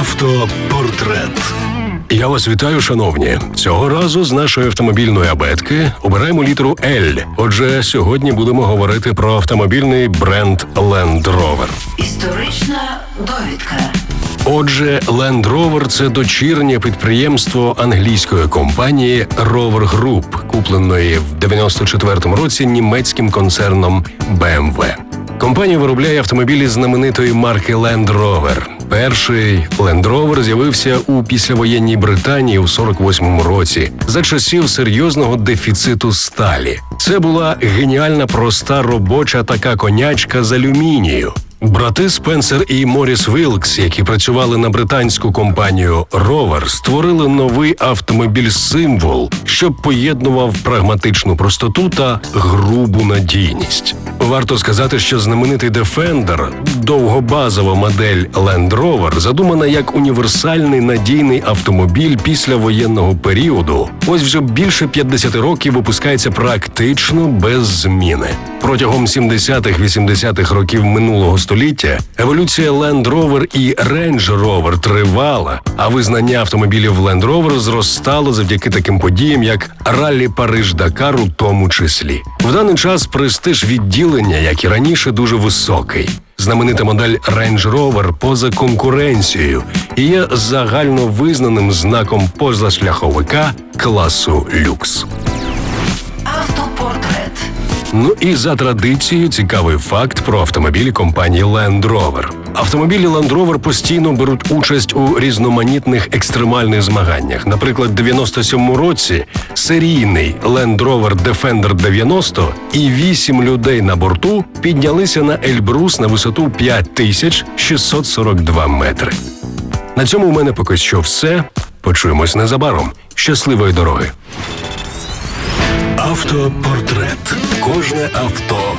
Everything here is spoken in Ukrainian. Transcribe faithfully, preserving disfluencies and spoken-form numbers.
Автопортрет. Я вас вітаю, шановні. Цього разу з нашої автомобільної абетки обираємо літеру L. Отже, сьогодні будемо говорити про автомобільний бренд Land Rover. Історична довідка. Отже, Land Rover – це дочірнє підприємство англійської компанії Rover Group, купленої в дев'яносто четвертому році німецьким концерном бі ем ве. Компанія виробляє автомобілі знаменитої марки Land Rover. Перший Land Rover з'явився у післявоєнній Британії у сорок восьмому році за часів серйозного дефіциту сталі. Це була геніальна проста робоча така конячка з алюмінію. Брати Спенсер і Моріс Вілкс, які працювали на британську компанію Rover, створили новий автомобіль-символ, що поєднував прагматичну простоту та грубу надійність. Варто сказати, що знаменитий Defender, довгобазова модель Land Rover, задумана як універсальний надійний автомобіль післявоєнного періоду, ось вже більше п'ятдесят років випускається практично без зміни. Протягом сімдесятих-вісімдесятих років минулого століття еволюція Land Rover і Range Rover тривала, а визнання автомобілів Land Rover зростало завдяки таким подіям, як Раллі Париж-Дакар у тому числі. В даний час престиж відділення, як і раніше, дуже високий. Знаменита модель Range Rover поза конкуренцією і є загально визнаним знаком позашляховика класу люкс. Автопортрет. Ну і за традицією цікавий факт про автомобілі компанії Land Rover. Автомобілі Land Rover постійно беруть участь у різноманітних екстремальних змаганнях. Наприклад, в дев'яносто сьомому році серійний Land Rover Defender дев'яносто і вісім людей на борту піднялися на Ельбрус на висоту п'ять тисяч шістсот сорок два метри. На цьому у мене поки що все. Почуємось незабаром. Щасливої дороги! Автопортрет. Кожне авто